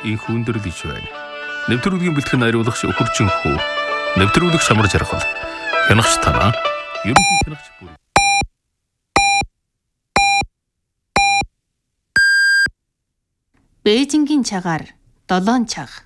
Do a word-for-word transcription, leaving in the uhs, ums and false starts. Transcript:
инх хүндрэлж байна. Нэвтрүүлгийн бэлтгэн найруулагч өхөрчин хүү. Нэвтрүүлэг Шамар Жаргал. Хянагч Танаа. Ерөнхий хянагч бүр. Бээжингийн цагаар долоон цаг.